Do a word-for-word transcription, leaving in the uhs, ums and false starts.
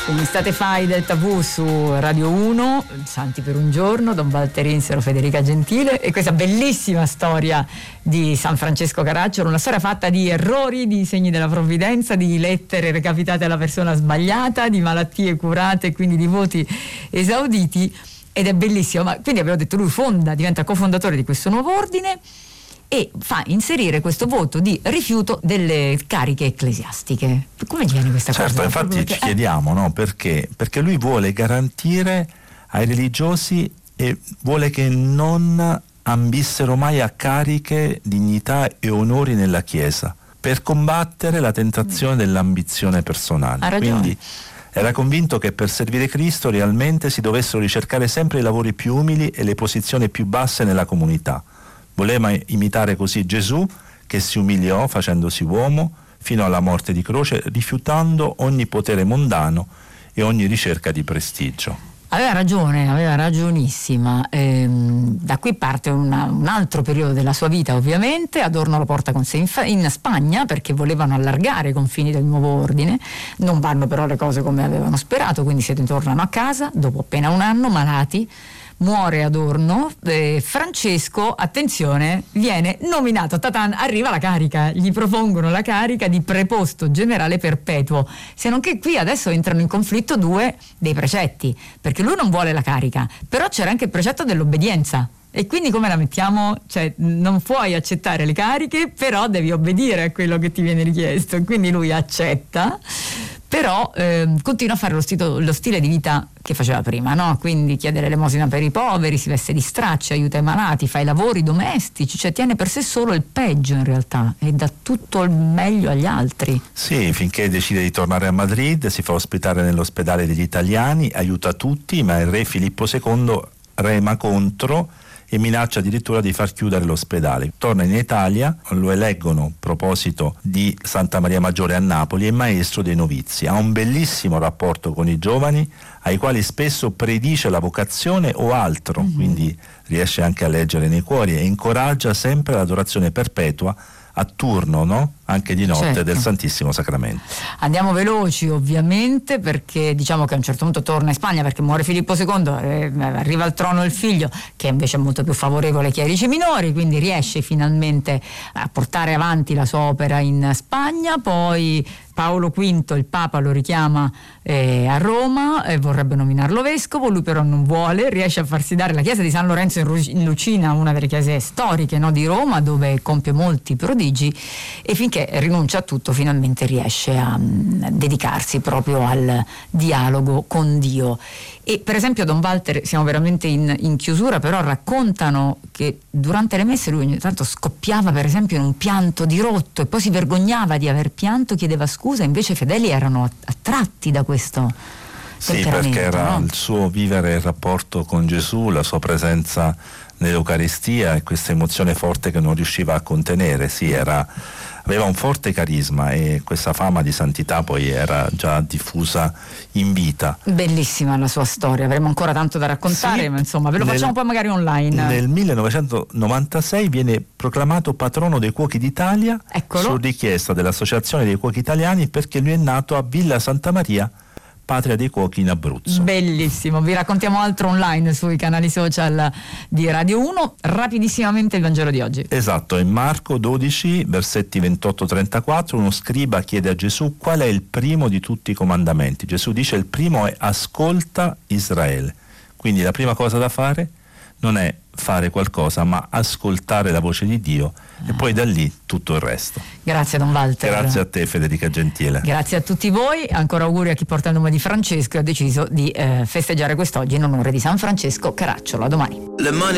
Quindi state fai del tabù su Radio uno, Santi per un giorno, Don Walter Insero, Federica Gentile, e questa bellissima storia di San Francesco Caracciolo, una storia fatta di errori, di segni della provvidenza, di lettere recapitate alla persona sbagliata, di malattie curate, quindi di voti esauditi, ed è bellissimo. Ma quindi abbiamo detto, lui fonda, diventa cofondatore di questo nuovo ordine e fa inserire questo voto di rifiuto delle cariche ecclesiastiche. Come viene questa certo, cosa? Infatti perché, ci chiediamo, no? Perché? Perché lui vuole garantire ai religiosi e vuole che non ambissero mai a cariche, dignità e onori nella Chiesa, per combattere la tentazione dell'ambizione personale. Ha ragione. Quindi era convinto che per servire Cristo realmente si dovessero ricercare sempre i lavori più umili e le posizioni più basse nella comunità. Voleva imitare così Gesù, che si umiliò facendosi uomo fino alla morte di croce, rifiutando ogni potere mondano e ogni ricerca di prestigio. Aveva ragione, aveva ragionissima. Ehm, da qui parte una, un altro periodo della sua vita, ovviamente. Adorno lo porta con sé in, fa- in Spagna, perché volevano allargare i confini del nuovo ordine. Non vanno però le cose come avevano sperato, quindi si ritornano a casa dopo appena un anno, malati. Muore Adorno, eh, Francesco, attenzione, viene nominato, tatan, arriva la carica, gli propongono la carica di preposto generale perpetuo, se non che qui adesso entrano in conflitto due dei precetti, perché lui non vuole la carica, però c'era anche il precetto dell'obbedienza. E quindi come la mettiamo? Cioè, non puoi accettare le cariche, però devi obbedire a quello che ti viene richiesto. Quindi lui accetta, però eh, continua a fare lo, stilo, lo stile di vita che faceva prima, no? Quindi chiede l'elemosina per i poveri, si veste di stracci, aiuta i malati, fa i lavori domestici, cioè tiene per sé solo il peggio in realtà e dà tutto il meglio agli altri. Sì, finché decide di tornare a Madrid, si fa ospitare nell'ospedale degli italiani, aiuta tutti, ma il re Filippo secondo rema contro e minaccia addirittura di far chiudere l'ospedale. Torna in Italia, lo eleggono a proposito di Santa Maria Maggiore a Napoli e maestro dei novizi. Ha un bellissimo rapporto con i giovani, ai quali spesso predice la vocazione o altro, mm-hmm. quindi riesce anche a leggere nei cuori e incoraggia sempre l'adorazione perpetua a turno, no? Anche di notte, certo. del Santissimo Sacramento. Andiamo veloci ovviamente, perché diciamo che a un certo punto torna in Spagna perché muore Filippo secondo, eh, arriva al trono il figlio che invece è molto più favorevole ai chierici minori, quindi riesce finalmente a portare avanti la sua opera in Spagna. Poi Paolo quinto, il Papa, lo richiama eh, a Roma e vorrebbe nominarlo vescovo, lui però non vuole, riesce a farsi dare la chiesa di San Lorenzo in, Ru- in Lucina, una delle chiese storiche, no, di Roma, dove compie molti prodigi, e finché rinuncia a tutto finalmente riesce a um, dedicarsi proprio al dialogo con Dio. E per esempio Don Walter, siamo veramente in, in chiusura, però raccontano che durante le messe lui ogni tanto scoppiava per esempio in un pianto dirotto e poi si vergognava di aver pianto, chiedeva scusa, invece i fedeli erano attratti da questo. Sì, perché era no? il suo vivere il rapporto con Gesù, la sua presenza nell'Eucaristia e questa emozione forte che non riusciva a contenere. Sì, era, aveva un forte carisma e questa fama di santità poi era già diffusa in vita. Bellissima la sua storia, avremo ancora tanto da raccontare, sì, ma insomma ve lo nel, facciamo poi magari online. Nel millenovecentonovantasei viene proclamato patrono dei cuochi d'Italia. Eccolo. Su richiesta dell'Associazione dei Cuochi Italiani, perché lui è nato a Villa Santa Maria, patria dei cuochi in Abruzzo. Bellissimo, vi raccontiamo altro online sui canali social di Radio uno. Rapidissimamente il Vangelo di oggi. Esatto, in Marco dodici, versetti ventotto trentaquattro, uno scriba chiede a Gesù qual è il primo di tutti i comandamenti. Gesù dice il primo è ascolta Israele. Quindi la prima cosa da fare non è fare qualcosa, ma ascoltare la voce di Dio e poi da lì tutto il resto. Grazie Don Walter. Grazie a te Federica Gentile. Grazie a tutti voi, ancora auguri a chi porta il nome di Francesco e ha deciso di eh, festeggiare quest'oggi in onore di San Francesco Caracciolo. A domani. Le mani